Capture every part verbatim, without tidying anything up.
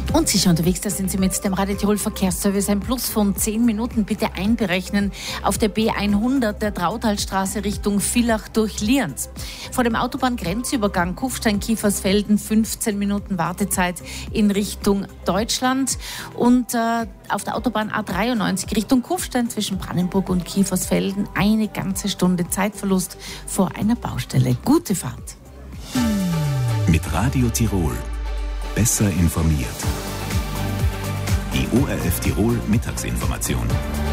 Unsicher unterwegs, da sind Sie mit dem Radio Tirol Verkehrsservice. Ein Plus von zehn Minuten bitte einberechnen auf der B hundert der Trautalstraße Richtung Villach durch Lienz. Vor dem Autobahngrenzübergang Kufstein-Kiefersfelden fünfzehn Minuten Wartezeit in Richtung Deutschland. Und äh, auf der Autobahn A dreiundneunzig Richtung Kufstein zwischen Brandenburg und Kiefersfelden eine ganze Stunde Zeitverlust vor einer Baustelle. Gute Fahrt. Mit Radio Tirol. Besser informiert. Die O R F Tirol Mittagsinformation.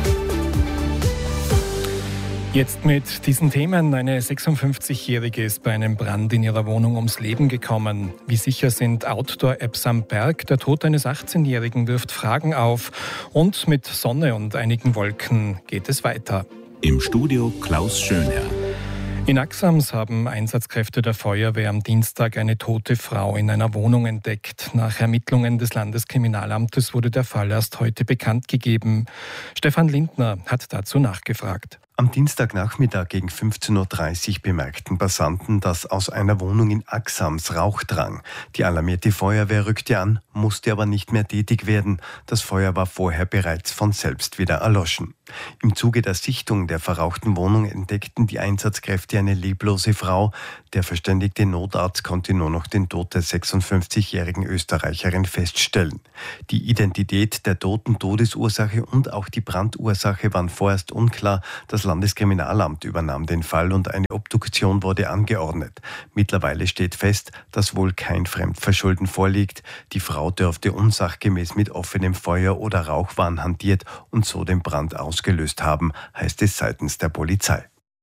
Jetzt mit diesen Themen. Eine sechsundfünfzigjährige ist bei einem Brand in ihrer Wohnung ums Leben gekommen. Wie sicher sind Outdoor-Apps am Berg? Der Tod eines achtzehnjährigen wirft Fragen auf. Und mit Sonne und einigen Wolken geht es weiter. Im Studio Klaus Schönherr. In Axams haben Einsatzkräfte der Feuerwehr am Dienstag eine tote Frau in einer Wohnung entdeckt. Nach Ermittlungen des Landeskriminalamtes wurde der Fall erst heute bekannt gegeben. Stefan Lindner hat dazu nachgefragt. Am Dienstagnachmittag gegen fünfzehn Uhr dreißig bemerkten Passanten, dass aus einer Wohnung in Axams Rauch drang. Die alarmierte Feuerwehr rückte an, musste aber nicht mehr tätig werden. Das Feuer war vorher bereits von selbst wieder erloschen. Im Zuge der Sichtung der verrauchten Wohnung entdeckten die Einsatzkräfte eine leblose Frau. Der verständigte Notarzt konnte nur noch den Tod der sechsundfünfzigjährigen Österreicherin feststellen. Die Identität der toten Todesursache und auch die Brandursache waren vorerst unklar. Das Landeskriminalamt übernahm den Fall und eine Obduktion wurde angeordnet. Mittlerweile steht fest, dass wohl kein Fremdverschulden vorliegt. Die Frau dürfte unsachgemäß mit offenem Feuer oder Rauchwahn hantiert und so den Brand ausgelöst haben, heißt es seitens der Polizei.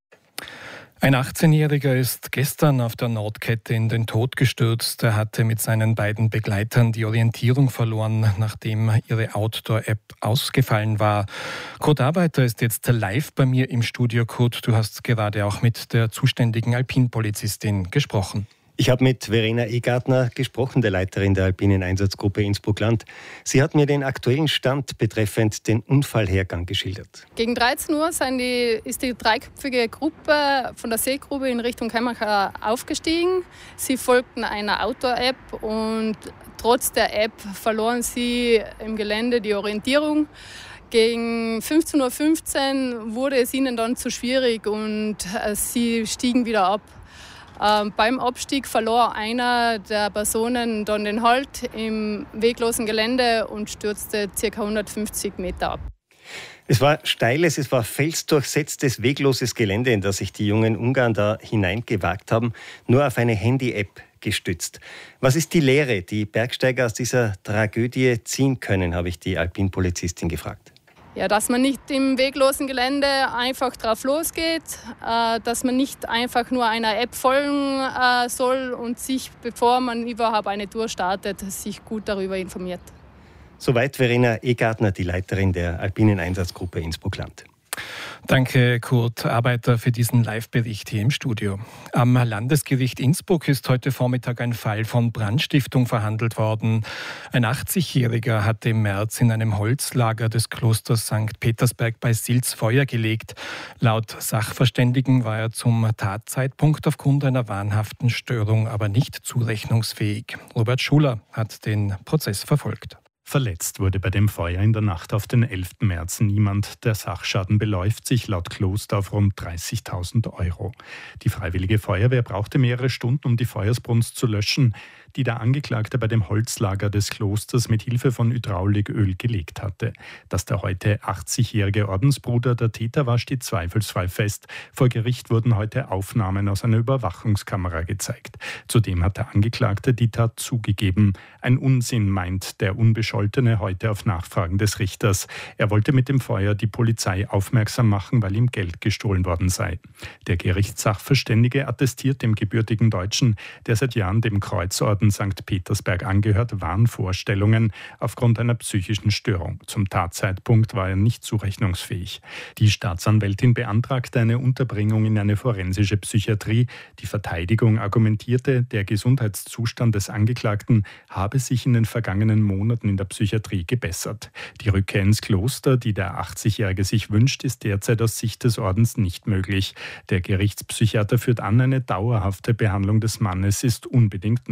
Ein achtzehnjähriger ist gestern auf der Nordkette in den Tod gestürzt. Er hatte mit seinen beiden Begleitern die Orientierung verloren, nachdem ihre Outdoor-App ausgefallen war. Kurt Arbeiter ist jetzt live bei mir im Studio. Kurt, du hast gerade auch mit der zuständigen Alpinpolizistin gesprochen. Ich habe mit Verena Egartner gesprochen, der Leiterin der Alpinen Einsatzgruppe Innsbruck-Land. Sie hat mir den aktuellen Stand betreffend den Unfallhergang geschildert. Gegen dreizehn Uhr sind die, ist die dreiköpfige Gruppe von der Seegrube in Richtung Keimacher aufgestiegen. Sie folgten einer Outdoor-App und trotz der App verloren sie im Gelände die Orientierung. Gegen fünfzehn Uhr fünfzehn wurde es ihnen dann zu schwierig und sie stiegen wieder ab. Ähm, beim Abstieg verlor einer der Personen dann den Halt im weglosen Gelände und stürzte ca. hundertfünfzig Meter ab. Es war steiles, es war felsdurchsetztes, wegloses Gelände, in das sich die jungen Ungarn da hineingewagt haben, nur auf eine Handy-App gestützt. Was ist die Lehre, die Bergsteiger aus dieser Tragödie ziehen können, habe ich die Alpinpolizistin gefragt. Ja, dass man nicht im weglosen Gelände einfach drauf losgeht, äh, dass man nicht einfach nur einer App folgen äh, soll und sich, bevor man überhaupt eine Tour startet, sich gut darüber informiert. Soweit Verena Egartner, die Leiterin der Alpinen Einsatzgruppe Innsbruck-Land. Danke, Kurt Arbeiter, für diesen Live-Bericht hier im Studio. Am Landesgericht Innsbruck ist heute Vormittag ein Fall von Brandstiftung verhandelt worden. Ein achtzigjähriger hatte im März in einem Holzlager des Klosters Sankt Petersberg bei Silz Feuer gelegt. Laut Sachverständigen war er zum Tatzeitpunkt aufgrund einer wahnhaften Störung aber nicht zurechnungsfähig. Robert Schuler hat den Prozess verfolgt. Verletzt wurde bei dem Feuer in der Nacht auf den elften März niemand. Der Sachschaden beläuft sich laut Kloster auf rund dreißigtausend Euro. Die Freiwillige Feuerwehr brauchte mehrere Stunden, um die Feuersbrunst zu löschen, die der Angeklagte bei dem Holzlager des Klosters mit Hilfe von Hydrauliköl gelegt hatte. Dass der heute achtzigjährige Ordensbruder der Täter war, steht zweifelsfrei fest. Vor Gericht wurden heute Aufnahmen aus einer Überwachungskamera gezeigt. Zudem hat der Angeklagte die Tat zugegeben. Ein Unsinn, meint der Unbescholtene heute auf Nachfragen des Richters. Er wollte mit dem Feuer die Polizei aufmerksam machen, weil ihm Geld gestohlen worden sei. Der Gerichtssachverständige attestiert dem gebürtigen Deutschen, der seit Jahren dem Kreuzorden Sankt Petersberg angehört, Wahnvorstellungen aufgrund einer psychischen Störung. Zum Tatzeitpunkt war er nicht zurechnungsfähig. Die Staatsanwältin beantragte eine Unterbringung in eine forensische Psychiatrie. Die Verteidigung argumentierte, der Gesundheitszustand des Angeklagten habe sich in den vergangenen Monaten in der Psychiatrie gebessert. Die Rückkehr ins Kloster, die der achtzigjährige sich wünscht, ist derzeit aus Sicht des Ordens nicht möglich. Der Gerichtspsychiater führt an, eine dauerhafte Behandlung des Mannes ist unbedingt notwendig.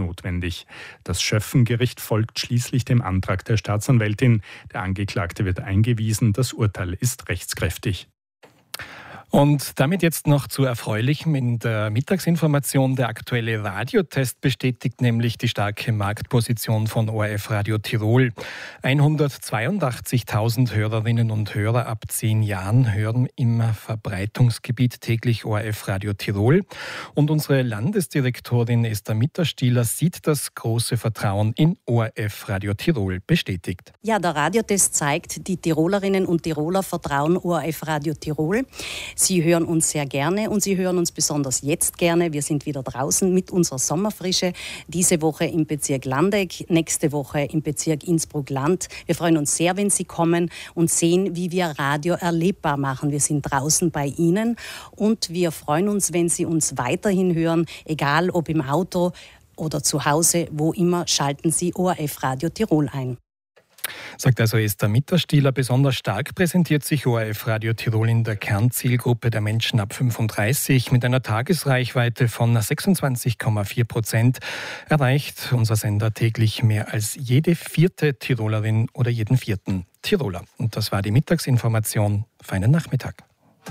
notwendig. Das Schöffengericht folgt schließlich dem Antrag der Staatsanwältin. Der Angeklagte wird eingewiesen. Das Urteil ist rechtskräftig. Und damit jetzt noch zu Erfreulichem in der Mittagsinformation. Der aktuelle Radiotest bestätigt nämlich die starke Marktposition von O R F Radio Tirol. hundertzweiundachtzigtausend Hörerinnen und Hörer ab zehn Jahren hören im Verbreitungsgebiet täglich O R F Radio Tirol. Und unsere Landesdirektorin Esther Mitterstieler sieht das große Vertrauen in O R F Radio Tirol bestätigt. Ja, der Radiotest zeigt, die Tirolerinnen und Tiroler vertrauen O R F Radio Tirol. Sie hören uns sehr gerne und Sie hören uns besonders jetzt gerne. Wir sind wieder draußen mit unserer Sommerfrische. Diese Woche im Bezirk Landeck, nächste Woche im Bezirk Innsbruck-Land. Wir freuen uns sehr, wenn Sie kommen und sehen, wie wir Radio erlebbar machen. Wir sind draußen bei Ihnen und wir freuen uns, wenn Sie uns weiterhin hören, egal ob im Auto oder zu Hause, wo immer, schalten Sie O R F Radio Tirol ein. Sagt also Esther Mitterstieler. Besonders stark präsentiert sich O R F Radio Tirol in der Kernzielgruppe der Menschen ab fünfunddreißig. Mit einer Tagesreichweite von sechsundzwanzig Komma vier Prozent erreicht unser Sender täglich mehr als jede vierte Tirolerin oder jeden vierten Tiroler. Und das war die Mittagsinformation. Feinen Nachmittag.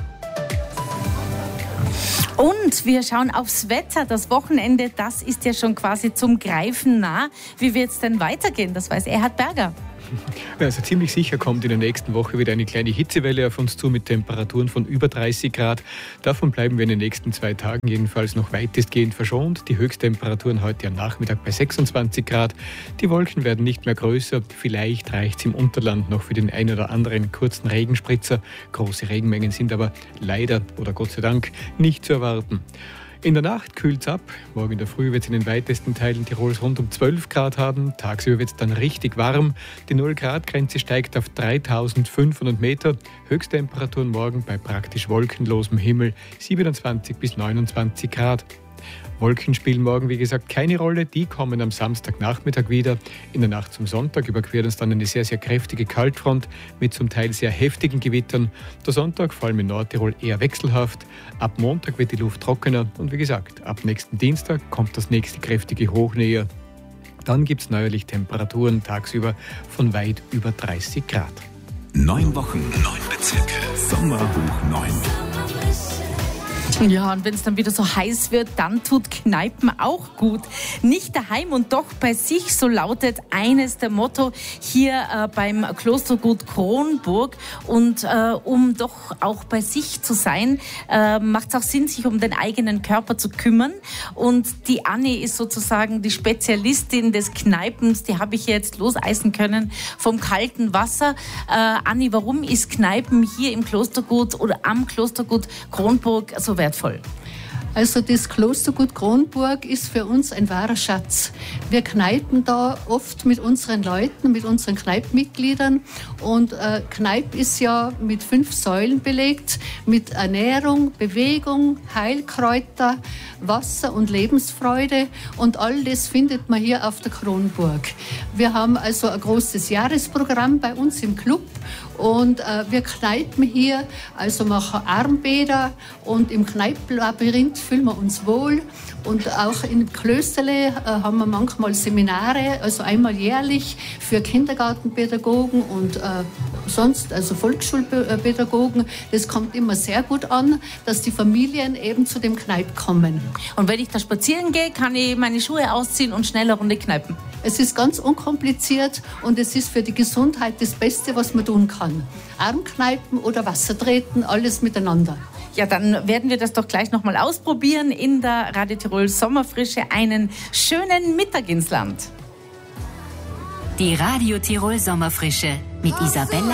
Und wir schauen aufs Wetter. Das Wochenende, das ist ja schon quasi zum Greifen nah. Wie wird es denn weitergehen? Das weiß Erhard Berger. Also ziemlich sicher kommt in der nächsten Woche wieder eine kleine Hitzewelle auf uns zu mit Temperaturen von über dreißig Grad. Davon bleiben wir in den nächsten zwei Tagen jedenfalls noch weitestgehend verschont. Die Höchsttemperaturen heute am Nachmittag bei sechsundzwanzig Grad. Die Wolken werden nicht mehr größer. Vielleicht reicht es im Unterland noch für den einen oder anderen kurzen Regenspritzer. Große Regenmengen sind aber leider oder Gott sei Dank nicht zu erwarten. In der Nacht kühlt es ab. Morgen in der Früh wird es in den weitesten Teilen Tirols rund um zwölf Grad haben. Tagsüber wird es dann richtig warm. Die null-Grad-Grenze steigt auf dreitausendfünfhundert Meter. Höchsttemperaturen morgen bei praktisch wolkenlosem Himmel siebenundzwanzig bis neunundzwanzig Grad. Wolken spielen morgen, wie gesagt, keine Rolle. Die kommen am Samstagnachmittag wieder. In der Nacht zum Sonntag überquert uns dann eine sehr, sehr kräftige Kaltfront mit zum Teil sehr heftigen Gewittern. Der Sonntag, vor allem in Nordtirol, eher wechselhaft. Ab Montag wird die Luft trockener. Und wie gesagt, ab nächsten Dienstag kommt das nächste kräftige Hoch näher. Dann gibt es neuerlich Temperaturen tagsüber von weit über dreißig Grad. Neun Wochen, neun Bezirke, Sommerhoch neun. Ja, und wenn es dann wieder so heiß wird, dann tut Kneipen auch gut. Nicht daheim und doch bei sich, so lautet eines der Motto hier äh, beim Klostergut Kronburg. Und äh, um doch auch bei sich zu sein, äh, macht es auch Sinn, sich um den eigenen Körper zu kümmern. Und die Anni ist sozusagen die Spezialistin des Kneipens. Die habe ich jetzt loseisen können vom kalten Wasser. Äh, Anni, warum ist Kneipen hier im Klostergut oder am Klostergut Kronburg so wertvoll? Also das Klostergut Kronburg ist für uns ein wahrer Schatz. Wir kneipen da oft mit unseren Leuten, mit unseren Kneippmitgliedern. Und äh, Kneipp ist ja mit fünf Säulen belegt, mit Ernährung, Bewegung, Heilkräuter, Wasser und Lebensfreude. Und all das findet man hier auf der Kronburg. Wir haben also ein großes Jahresprogramm bei uns im Club. Und äh, wir kneipen hier, also machen Armbäder und im Kneipplabyrinth fühlen wir uns wohl. Und auch in Klösterle äh, haben wir manchmal Seminare, also einmal jährlich für Kindergartenpädagogen und äh, sonst, also Volksschulpädagogen. Das kommt immer sehr gut an, dass die Familien eben zu dem Kneipp kommen. Und wenn ich da spazieren gehe, kann ich meine Schuhe ausziehen und schnell eine Runde kneipen? Es ist ganz unkompliziert und es ist für die Gesundheit das Beste, was man tun kann. Armkneipen oder Wasser treten, alles miteinander. Ja, dann werden wir das doch gleich nochmal ausprobieren in der Radio Tirol Sommerfrische. Einen schönen Mittag ins Land. Die Radio Tirol Sommerfrische mit Isabella